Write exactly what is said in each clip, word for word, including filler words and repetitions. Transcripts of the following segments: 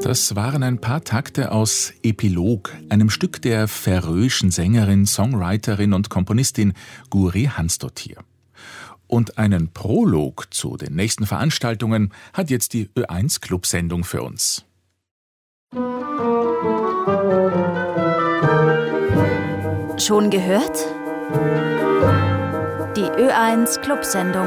Das waren ein paar Takte aus Epilog, einem Stück der färöischen Sängerin, Songwriterin und Komponistin Guri Hansdóttir. Und einen Prolog zu den nächsten Veranstaltungen hat jetzt die Ö eins Clubsendung für uns. Schon gehört? Die Ö eins Clubsendung.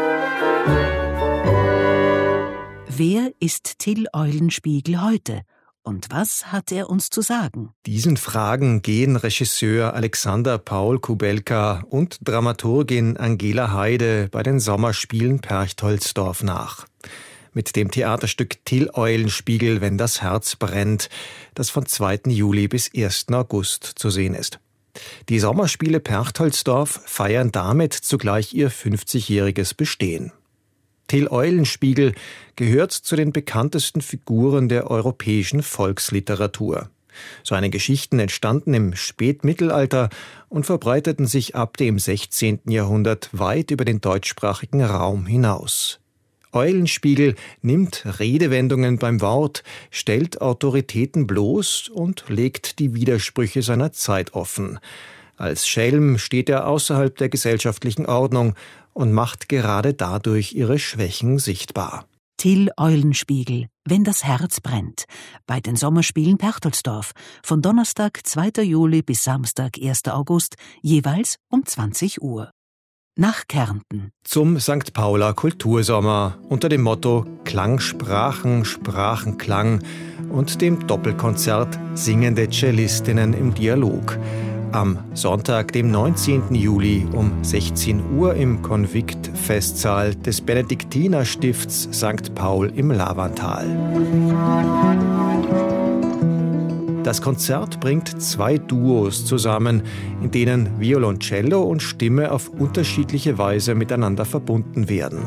Wer ist Till Eulenspiegel heute? Und was hat er uns zu sagen? Diesen Fragen gehen Regisseur Alexander Paul Kubelka und Dramaturgin Angela Heide bei den Sommerspielen Perchtoldsdorf nach. Mit dem Theaterstück Till Eulenspiegel, wenn das Herz brennt, das von zweiten Juli bis ersten August zu sehen ist. Die Sommerspiele Perchtoldsdorf feiern damit zugleich ihr fünfzigjähriges Bestehen. Till Eulenspiegel gehört zu den bekanntesten Figuren der europäischen Volksliteratur. Seine Geschichten entstanden im Spätmittelalter und verbreiteten sich ab dem sechzehnten Jahrhundert weit über den deutschsprachigen Raum hinaus. Eulenspiegel nimmt Redewendungen beim Wort, stellt Autoritäten bloß und legt die Widersprüche seiner Zeit offen. Als Schelm steht er außerhalb der gesellschaftlichen Ordnung und macht gerade dadurch ihre Schwächen sichtbar. Till Eulenspiegel, wenn das Herz brennt, bei den Sommerspielen Perchtoldsdorf, von Donnerstag, zweiten Juli bis Samstag, ersten August, jeweils um zwanzig Uhr. Nach Kärnten. Zum Sankt Paula Kultursommer unter dem Motto Klangsprachen, Sprachenklang und dem Doppelkonzert Singende Cellistinnen im Dialog. Am Sonntag, dem neunzehnten Juli um sechzehn Uhr im Konvikt-Festsaal des Benediktinerstifts Sankt Paul im Lavantal. Das Konzert bringt zwei Duos zusammen, in denen Violoncello und Stimme auf unterschiedliche Weise miteinander verbunden werden.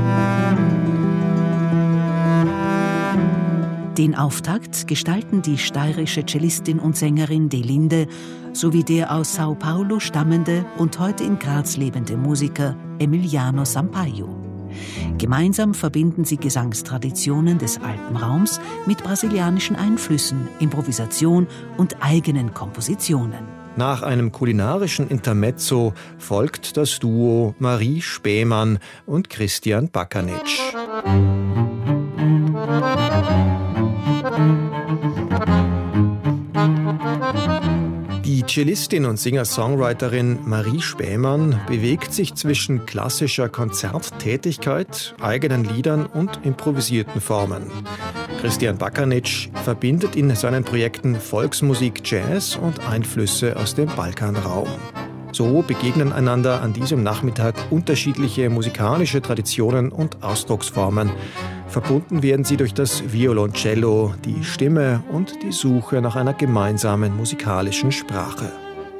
Den Auftakt gestalten die steirische Cellistin und Sängerin Delinde sowie der aus Sao Paulo stammende und heute in Graz lebende Musiker Emiliano Sampaio. Gemeinsam verbinden sie Gesangstraditionen des Alpenraums mit brasilianischen Einflüssen, Improvisation und eigenen Kompositionen. Nach einem kulinarischen Intermezzo folgt das Duo Marie Spähmann und Christian Bakanic. Die Cellistin und Singer-Songwriterin Marie Spähmann bewegt sich zwischen klassischer Konzerttätigkeit, eigenen Liedern und improvisierten Formen. Christian Bakanic verbindet in seinen Projekten Volksmusik, Jazz und Einflüsse aus dem Balkanraum. So begegnen einander an diesem Nachmittag unterschiedliche musikalische Traditionen und Ausdrucksformen. Verbunden werden sie durch das Violoncello, die Stimme und die Suche nach einer gemeinsamen musikalischen Sprache.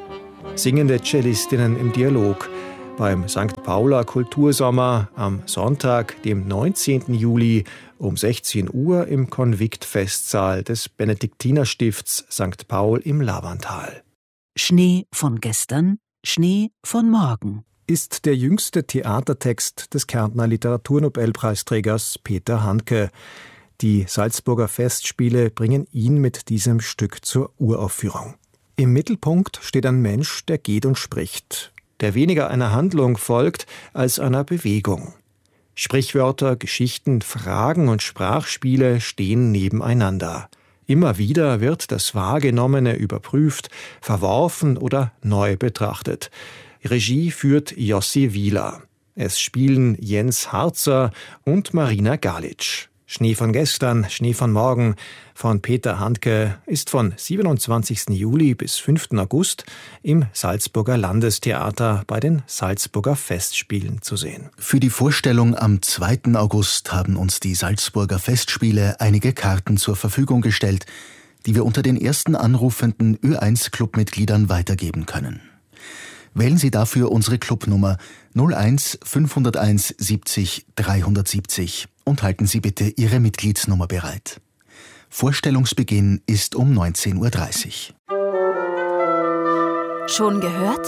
Singende Cellistinnen im Dialog beim Sankt Paula Kultursommer am Sonntag, dem neunzehnten Juli um sechzehn Uhr im Konvikt-Festsaal des Benediktinerstifts Sankt Paul im Lavantal. Schnee von gestern, Schnee von morgen ist der jüngste Theatertext des Kärntner Literaturnobelpreisträgers Peter Handke. Die Salzburger Festspiele bringen ihn mit diesem Stück zur Uraufführung. Im Mittelpunkt steht ein Mensch, der geht und spricht, der weniger einer Handlung folgt als einer Bewegung. Sprichwörter, Geschichten, Fragen und Sprachspiele stehen nebeneinander. Immer wieder wird das Wahrgenommene überprüft, verworfen oder neu betrachtet. Regie führt Jossi Wieler. Es spielen Jens Harzer und Marina Galic. Schnee von gestern, Schnee von morgen von Peter Handke ist von siebenundzwanzigsten Juli bis fünften August im Salzburger Landestheater bei den Salzburger Festspielen zu sehen. Für die Vorstellung am zweiten August haben uns die Salzburger Festspiele einige Karten zur Verfügung gestellt, die wir unter den ersten anrufenden Ö eins Clubmitgliedern weitergeben können. Wählen Sie dafür unsere Clubnummer null eins fünfhunderteins siebzig dreihundertsiebzig und halten Sie bitte Ihre Mitgliedsnummer bereit. Vorstellungsbeginn ist um neunzehn Uhr dreißig. Schon gehört?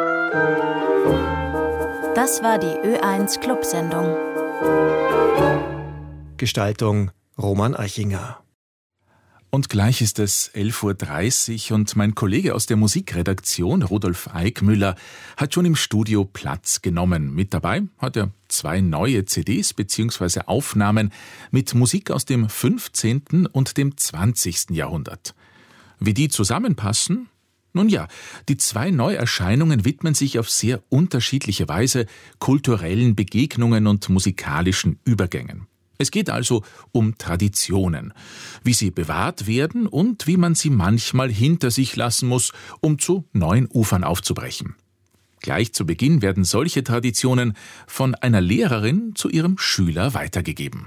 Das war die Ö eins Clubsendung. Gestaltung Roman Eichinger. Und gleich ist es elf Uhr dreißig und mein Kollege aus der Musikredaktion, Rudolf Eickmüller, hat schon im Studio Platz genommen. Mit dabei hat er zwei neue C Ds bzw. Aufnahmen mit Musik aus dem fünfzehnten und dem zwanzigsten Jahrhundert. Wie die zusammenpassen? Nun ja, die zwei Neuerscheinungen widmen sich auf sehr unterschiedliche Weise kulturellen Begegnungen und musikalischen Übergängen. Es geht also um Traditionen, wie sie bewahrt werden und wie man sie manchmal hinter sich lassen muss, um zu neuen Ufern aufzubrechen. Gleich zu Beginn werden solche Traditionen von einer Lehrerin zu ihrem Schüler weitergegeben.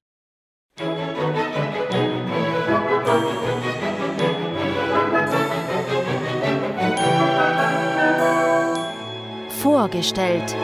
Vorgestellt.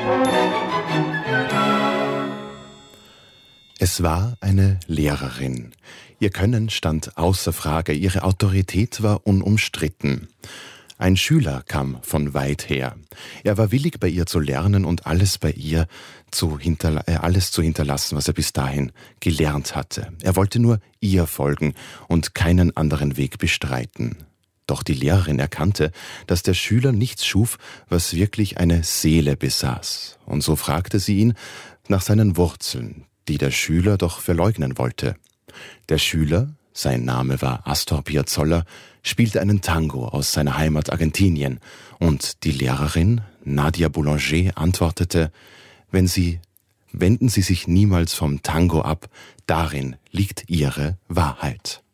Es war eine Lehrerin. Ihr Können stand außer Frage, ihre Autorität war unumstritten. Ein Schüler kam von weit her. Er war willig, bei ihr zu lernen und alles bei ihr zu hinterla- äh, alles zu hinterlassen, was er bis dahin gelernt hatte. Er wollte nur ihr folgen und keinen anderen Weg bestreiten. Doch die Lehrerin erkannte, dass der Schüler nichts schuf, was wirklich eine Seele besaß. Und so fragte sie ihn nach seinen Wurzeln, die der Schüler doch verleugnen wollte. Der Schüler, sein Name war Astor Piazzolla, spielte einen Tango aus seiner Heimat Argentinien und die Lehrerin, Nadia Boulanger, antwortete, wenn Sie, wenden Sie sich niemals vom Tango ab, darin liegt Ihre Wahrheit.